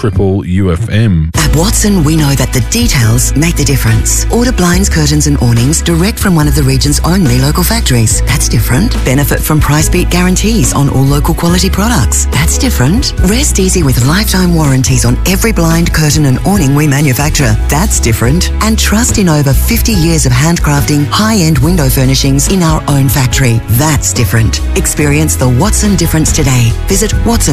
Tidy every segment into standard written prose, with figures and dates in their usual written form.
Triple UFM. At Watson, we know that the details make the difference. Order blinds, curtains and awnings direct from one of the region's only local factories. That's different. Benefit from price beat guarantees on all local quality products. That's different. Rest easy with lifetime warranties on every blind, curtain and awning we manufacture. That's different. And trust in over 50 years of handcrafting high-end window furnishings in our own factory. That's different. Experience the Watson difference today. Visit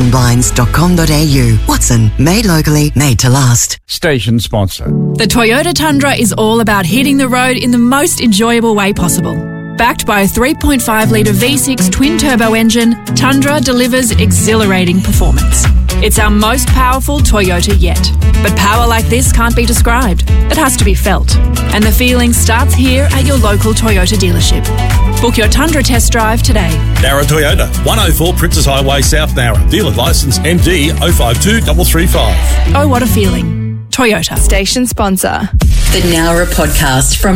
watsonblinds.com.au. Watson, made locally, made to last. Station sponsor. The Toyota Tundra is all about hitting the road in the most enjoyable way possible. Backed by a 3.5-litre V6 twin-turbo engine, Tundra delivers exhilarating performance. It's our most powerful Toyota yet. But power like this can't be described. It has to be felt. And the feeling starts here at your local Toyota dealership. Book your Tundra test drive today. Nowra Toyota, 104 Princess Highway, South Nowra. Dealer licence MD 052335. Oh, what a feeling. Toyota. Station sponsor. The Nowra podcast from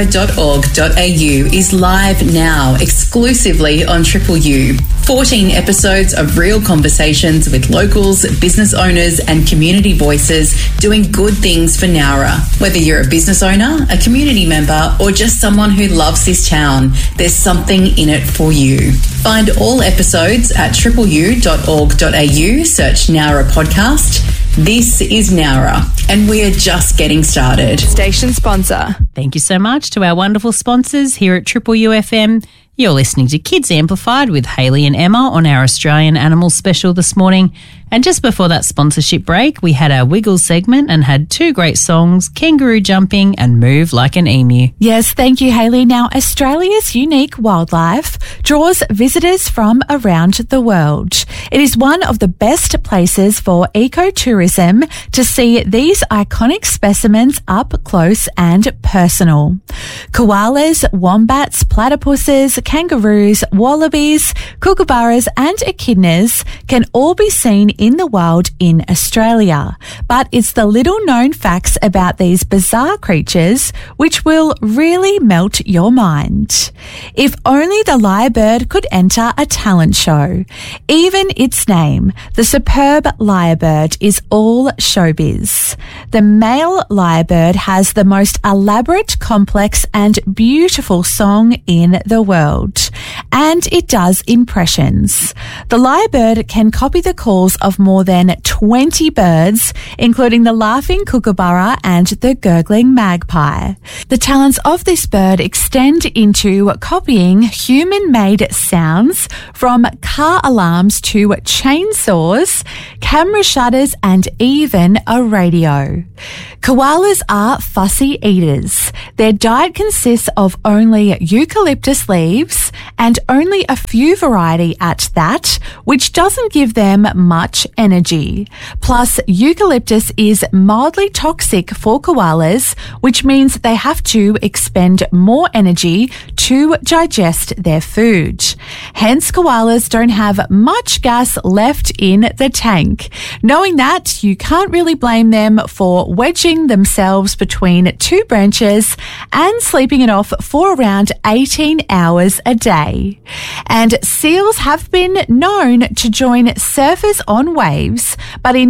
nowra.org.au is live now exclusively on Triple U. 14 episodes of real conversations with locals, business owners and community voices doing good things for Nowra. Whether you're a business owner, a community member or just someone who loves this town, there's something in it for you. Find all episodes at tripleu.org.au, search Nowra podcast. This is Nowra, and we are just getting started. Station sponsor. Thank you so much to our wonderful sponsors here at Triple UFM. You're listening to Kids Amplified with Hayley and Emma on our Australian Animals special this morning. And just before that sponsorship break, we had our Wiggles segment and had two great songs, Kangaroo Jumping and Move Like an Emu. Yes, thank you, Hayley. Now, Australia's unique wildlife draws visitors from around the world. It is one of the best places for ecotourism to see these iconic specimens up close and personal. Koalas, wombats, platypuses, kangaroos, wallabies, kookaburras and echidnas can all be seen in the wild in Australia. But it's the little known facts about these bizarre creatures which will really melt your mind. If only the lyrebird could enter a talent show. Even its name, the superb lyrebird, is all showbiz. The male lyrebird has the most elaborate, complex and beautiful song in the world. And it does impressions. The lyrebird can copy the calls of more than 20 birds, including the laughing kookaburra and the gurgling magpie. The talents of this bird extend into copying human-made sounds from car alarms to chainsaws, camera shutters and even a radio. Koalas are fussy eaters. Their diet consists of only eucalyptus leaves and only a few variety at that, which doesn't give them much energy. Plus, eucalyptus is mildly toxic for koalas, which means they have to expend more energy to digest their food. Hence, koalas don't have much gas left in the tank. Knowing that, you can't really blame them for wedging themselves between two branches and sleeping it off for around 18 hours a day. And seals have been known to join surfers on waves, but in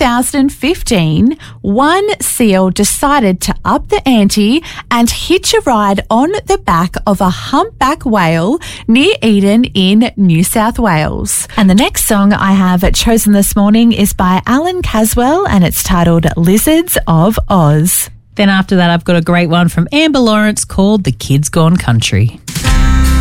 2015, one seal decided to up the ante and hitch a ride on the back of a humpback whale near Eden in New South Wales. And the next song I have chosen this morning is by Alan Caswell and it's titled Lizards of Oz. Then after that, I've got a great one from Amber Lawrence called The Kids Gone Country.